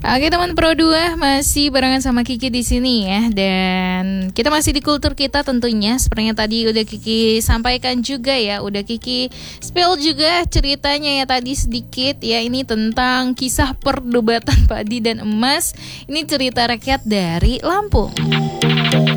Oke teman Pro 2, masih barengan sama Kiki di sini ya. Dan kita masih di kultur kita tentunya. Sepertinya tadi udah Kiki sampaikan juga ya, udah Kiki spill juga ceritanya ya tadi sedikit ya. Ini tentang kisah perdebatan padi dan emas. Ini cerita rakyat dari Lampung.